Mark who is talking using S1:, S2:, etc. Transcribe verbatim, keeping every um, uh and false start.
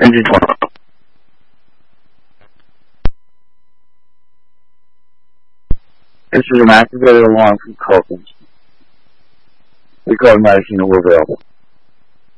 S1: Engine twenty. This is an activated alarm from Copeland. We call Madison, we're available.